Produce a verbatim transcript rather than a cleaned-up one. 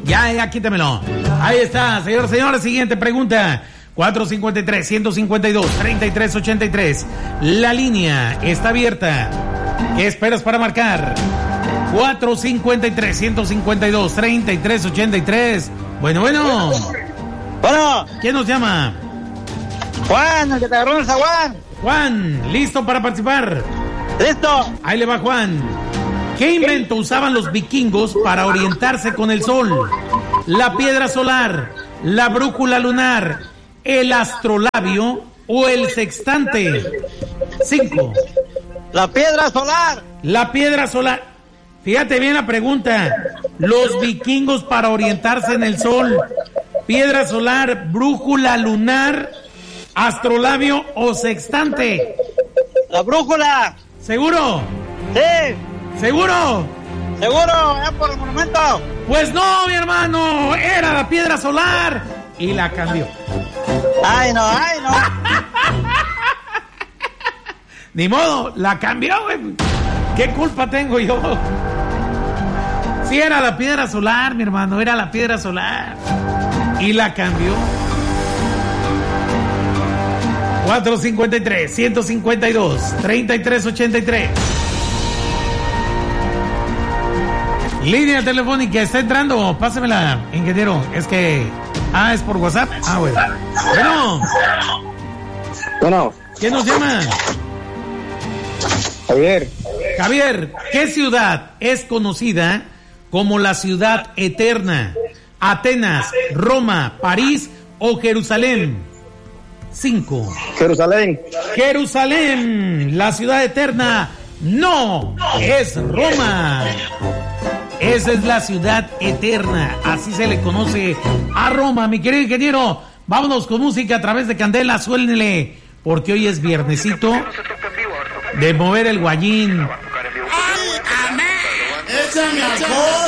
Ya, ya, quítamelo. Ahí está, señor, señora. Siguiente pregunta. cuatro cinco tres, uno cinco dos, tres tres ocho tres. La línea está abierta. ¿Qué esperas para marcar? cuatro cinco tres, uno cinco dos, tres tres ocho tres. Bueno, bueno. Bueno. ¿Quién nos llama? Juan, el que te agarró en el zaguán. Juan, ¿listo para participar? ¡Listo! Ahí le va Juan. ¿Qué invento usaban los vikingos para orientarse con el sol? ¿La piedra solar, la brújula lunar, el astrolabio o el sextante? Cinco. La piedra solar. La piedra solar. Fíjate bien la pregunta. Los vikingos para orientarse en el sol. Piedra solar, brújula lunar, astrolabio o sextante. La brújula. ¿Seguro? Sí. ¿Seguro? Seguro, ya por el monumento. Pues no, mi hermano, era la piedra solar y la cambió. Ay, no, ay, no. Ni modo, la cambió, güey. ¿Qué culpa tengo yo? Sí, era la piedra solar, mi hermano, era la piedra solar y la cambió. cuatro cinco tres, uno cinco dos, tres tres ocho tres. Línea telefónica, está entrando, pásemela, ingeniero. Es que... Ah, ¿es por WhatsApp? Ah, bueno. Bueno. Bueno. ¿Quién nos llama? Javier. Javier, ¿qué ciudad es conocida como la ciudad eterna? ¿Atenas, Roma, París o Jerusalén? Cinco. Jerusalén. Jerusalén, la ciudad eterna. No, es Roma. Esa es la ciudad eterna, así se le conoce a Roma. Mi querido ingeniero, vámonos con música a través de Candela, suélnele, porque hoy es viernesito de mover el guayín. ¡Ay, amén! ¡Échame alcohol!